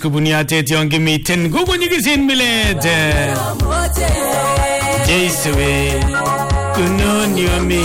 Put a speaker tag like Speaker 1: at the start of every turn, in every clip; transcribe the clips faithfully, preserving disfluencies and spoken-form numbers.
Speaker 1: kubuniatet yonge miten gubunyigisin milet Jesuwe kunoni wami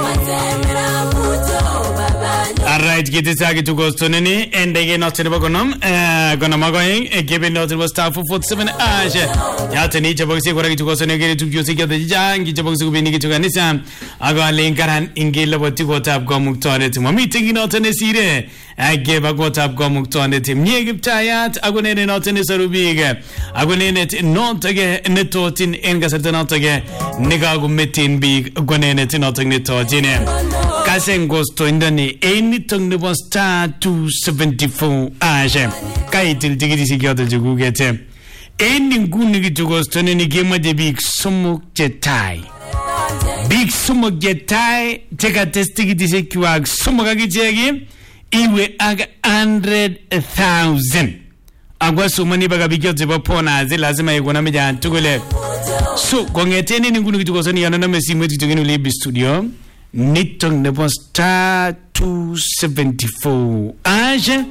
Speaker 1: Alright, kiti sagi tukostoneni endege notin bagonam gonam agoing gebe notin was star for forty-seven ash yate ni chabogsi koragi tukostoneni gere tukyosi kya jangi chabogsi kubini ki tukanisa aga lenkaran ingela boti kotab gomuktonet mami tingi notin sire geba kotab gomuktonet nyegiptayat agonene notin sarubige agonene notage netotin engasarta notage nigagumetin big gonene notin netotin Kasengosto indani eni tong nebo star two seventy-four aje kaitil tigiti sikyoto jugugete eni nguni kitugosto neni gema de big sumuk jetai big sumuk jetai teka testigiti sikwag sumuk agijegi iwe aga hundred thousand agwa sumani baga bigyote bapona zi lazima igona meja tugule so kongete neni nguni kitugosto ni yanana mesimu kitugeni ulibi studio Nitong nebo star two seventy-four aje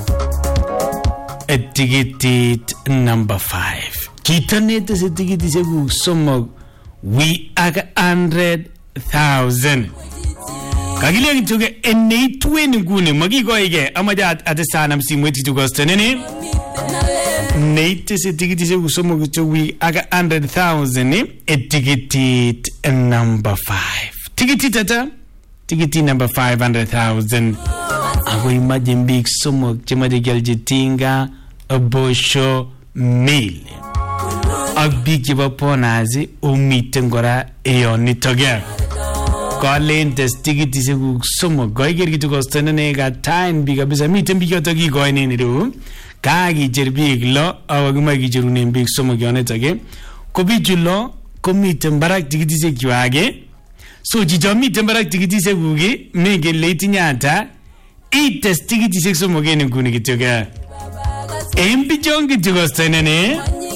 Speaker 1: etigitit number five kitanete se tigiti se gu somog we aga hundred thousand kagile ngituge ene twenty ngune magigo ige amaja atesana msimweti tugostenene nate se tigiti se gu somog we aga hundred thousand etigitit number five Tikiti tata, tikiti number five hundred thousand. Ako imagine big sumok chima de geljitinga abosho mil. Agbi kiba ponazi umitengora eoni toge. Kalentes tikiti se sumok goiger gitu kostene nega time biga bisa mitem biga togi goine niru. Kagi jerbig lo awaguma gijerune big sumok yone toge. Kobi julo komitem barak tikiti se kiwage. So jijami tembarak tikiti se gugi mege leti nyata ites tikiti se somoge ni kuni kitoga embi jongi tugostenene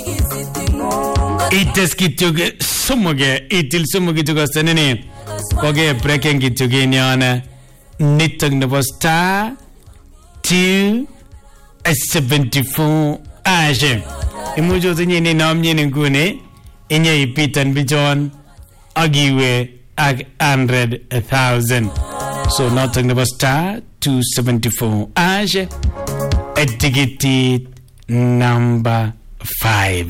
Speaker 1: ites kitoga somoge itil somoge tugostenene koge breaking kitoge nyana nitong nebo star two seventy-four aje imujo zinye namnye ni kuni inye ipitan bijon agiwe ag hundred thousand. So nothing about star two seventy-four aje etiquette number five.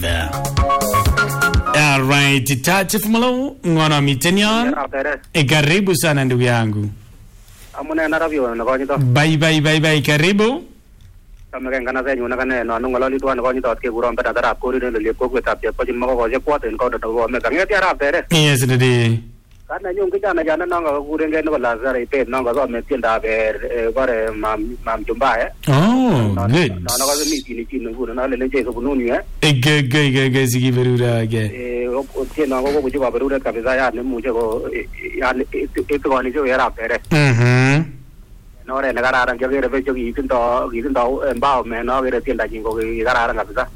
Speaker 1: All right, tati fumalo ngona mitenyon e karibu sana ndugu yangu.
Speaker 2: Amuna na rabio na konito.
Speaker 1: Bye bye bye bye karibu.
Speaker 2: Kama ngana zenyu na kana no ngololi tu na konito atke gurom peta dara kori le le ko kweta pya pajin mako goje kwata en ko do go me kange tiara pere.
Speaker 1: Yes indeed.
Speaker 2: Kana nyung kijana jana nanga kurenge no lazara ipe nanga go me tienda ber gore mam mam jumba eh.
Speaker 1: Oh, good.
Speaker 2: Na na go mi tini tini nguru na le leje so bununi eh.
Speaker 1: Ege ge ge ge sigi berura ge.
Speaker 2: Eh o tiena go go jiba berura kabisa ya ne muje go ya e to ni jo era pere.
Speaker 1: Mhm.
Speaker 2: No re na gara ran ge ge be jo gi tindo gi tindo mbao me no ge tienda jingo ge gara ran kabisa.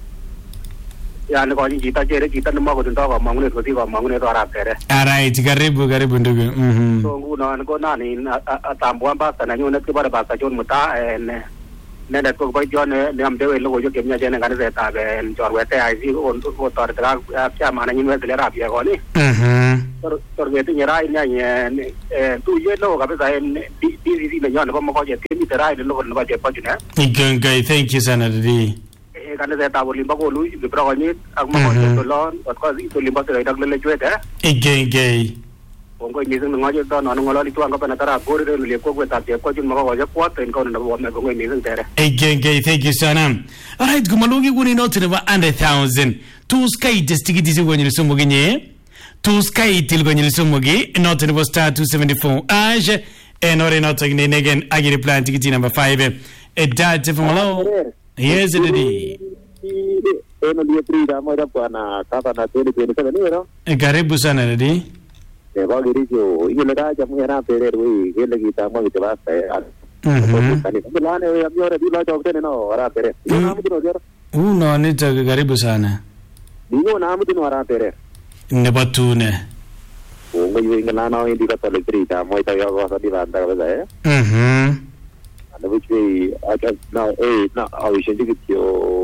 Speaker 2: Ya ni kwa jita jere jita ni mako tuntoka mangune kwa tiga mangune to arapere.
Speaker 1: Alright, karibu karibu ndugu. Mhm.
Speaker 2: So nguna niko nani atambua basta na nyone kibara basta jon muta ne ne ko ba jon ne amdewe logo jo kemnya jene ngane zeta be njor wete aizi on ko tor tra kya mana nyine wete ra bia ko ni.
Speaker 1: Mhm.
Speaker 2: Tor tor wete nyara nya nye tu ye lo ka besa di di di ne nyone ko mo ko je timi tra ile logo no ba je pa jine.
Speaker 1: Igengai, thank you sana dadi.
Speaker 2: Kana zeta bolimba ko lu libra ko ni agma ko to lon ko to limba to dak le chwete
Speaker 1: Igengai.
Speaker 2: Ongo ni sing ngoje to no ngololi tu anga pana tara gori re le ko ko ta ko jin mo ko je ko ten ko no me ko ni sing tere.
Speaker 1: Igengai, thank you sana. Alright, gumalugi kuni note ne ba one hundred thousand. Tu sky testigiti se gonye sumo ginye. Tu sky til gonye sumo gi note ne ba star two seventy-four. Age en ore note ne negen agire plan tikiti number five. E date from hello. Yes, indeed.
Speaker 2: Eno dia trida mo da pana kata na tele tele kana ni no.
Speaker 1: E karibu sana dadi.
Speaker 2: E ba giri jo ile da jamu era pere wi ile kita mo te basta e. Mhm. Kani bilane we amore bila jokte no ara pere. Namu dino jara.
Speaker 1: Uno ni ta karibu sana.
Speaker 2: Dino namu dino ara pere.
Speaker 1: Ne batune.
Speaker 2: O ngo yo ingana na indi ka tele trida mo ta yo sa di banda ka ba e.
Speaker 1: Mhm.
Speaker 2: Which way I can now, eh, now I wish I did your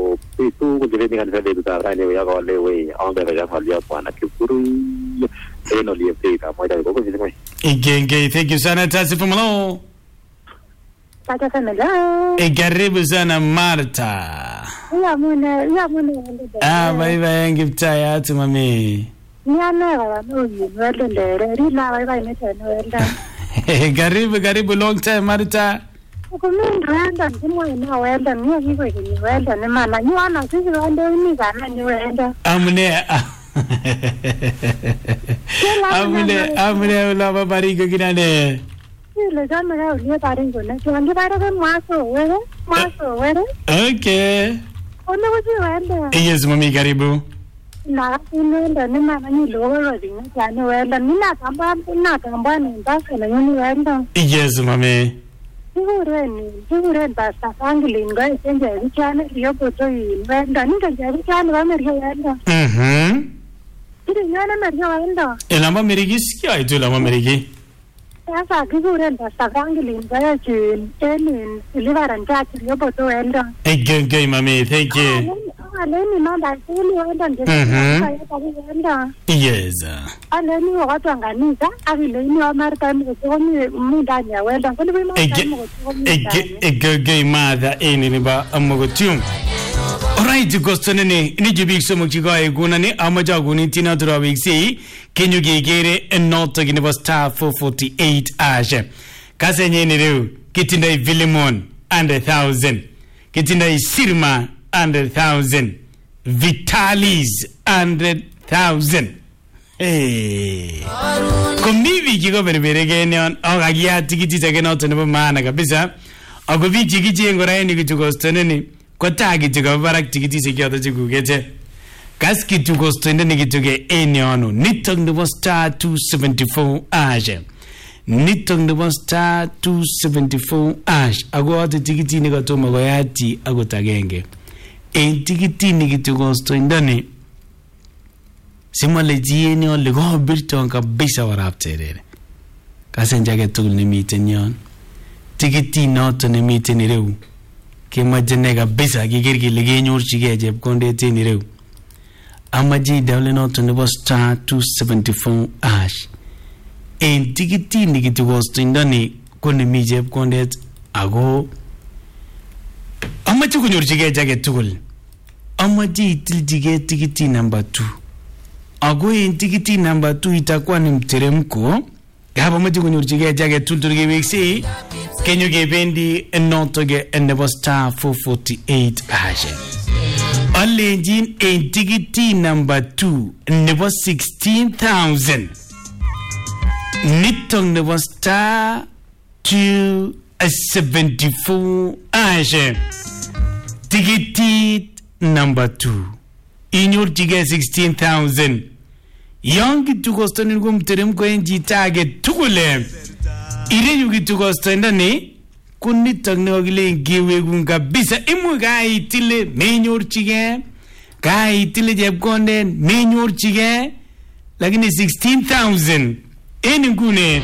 Speaker 3: tu kujile ni kanisa letu ta rani ya ko lewe aonde ya halia bwana kikuru eno liepita moja kwa kujile mai
Speaker 1: igenge thank you sana tasifu malo
Speaker 4: Tata Samela.
Speaker 1: e karibu sana Marta
Speaker 4: Ya mune ya mune
Speaker 1: ah bye bye ngiptaya atu mami
Speaker 4: Nyana wa no wele le ri la bye bye mete no wele
Speaker 1: karibu karibu long time Marta
Speaker 4: ko min randa mo na wele ni ko ko ni wele ne mana ni ana sisi wele ni kana ni wele
Speaker 1: amne amne amne la babarigo kinane
Speaker 4: le jama ya ni tarin ko na changi bara ko maso wele maso wele
Speaker 1: okay
Speaker 4: ono ko ji wele
Speaker 1: yes mami karibu
Speaker 4: na ino ndo ni mana ni logo lo dinga jani wele ni na tamba na tamba ni basa na ni wele
Speaker 1: yes mami
Speaker 4: Sigureni, sigureni basta fangili nga isenja vichana riyo poto wenda ninga jari chana wa merga wenda.
Speaker 1: Mhm.
Speaker 4: Iri nyana merga wenda.
Speaker 1: Elamba merigi sikia itu elamba merigi.
Speaker 4: Sasa sigureni basta fangili nga jin enin livaran chachi riyo poto wenda.
Speaker 1: Again, again, mami, thank you.
Speaker 4: Aleni manda sili wenda nje.
Speaker 1: Mhm. Yes.
Speaker 4: Aleni wakati anganiza, avileni wa marta mkutoni mudani ya wenda. Kuni wima
Speaker 1: Again, again, again, mother, eni niba amogotium. Alright, gostonene ni jibik somo chiga eguna ni amaja guni tina dura wiksi kenyu gegere not gini was star four forty-eight ashe. Kasenye ni reu kitinda i Vilimon and a thousand. Kitinda i Sirma and a thousand. Vitalis and a thousand. Hey. Komivi chigo berbere geni on oga gia tikiti chake not nebo maana kabisa. Ako vi chiki ngora ni kichugostonene kota kichugo barak tikiti sikioto chikugete. Kas kichugostonene kichuge eni ono. Nitong nebo star two seventy-four ashe. Nitong nebo star two seventy-four ash. Ako ate tikiti ni katoma goyati ako tagenge. En tikiti ni kichugostonene simole jieni ole go birton kabisa warapterere. Kasenjage tugul ni miten yon. Tikiti noto ni miten ireu. Kemajene kabisa kikirkile kenyorchige chepkondet en ireu. Amaji dawle noto nebo star two seventy-four ash. En tikiti ni kitugostindoni ko ni mi chepkondet ako amaji kunyorchige jage tugul. Amaji itiljige tikiti number two. Ako en tikiti number two itakuwa ni mteremko. Gaba maji kunyorchige jage tulturge wiksi kenyo gebendi notoge nebo star four forty-eight ashe. Alenjin en tikiti number two nebo sixteen thousand. Nitong nebo star two seventy-four ashe. Tikiti number two inyorchige sixteen thousand. Yangi tukostoni ngumteremko enji tage tukule. Ire yugi tukostoni ni kunitong ne ogile ngiwe kabisa imu gai tile menyorchige gai tile jepkonde menyorchige lakini sixteen thousand eni ngune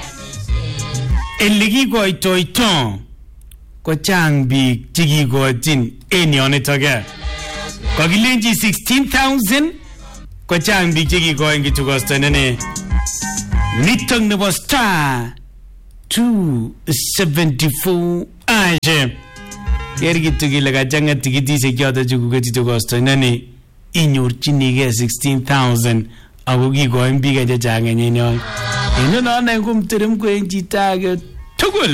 Speaker 1: eligi go ito ito ko chang bi chigi go jin eni onetoge kogilenji sixteen thousand ko chang bi chigi go ngi tukostoni ne nitong nebo star two seventy-four aje yergi tugile ga janga tigiti se kyoto chukugeti tukostoni ne inyorchinige sixteen thousand agogi go mbiga je changa nyenyon ino na na ngum terem ko enji tage tugul